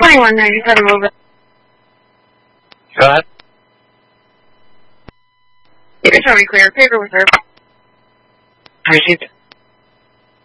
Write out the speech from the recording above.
2197 over. Go ahead. You can show me clear. Paper was there. Received.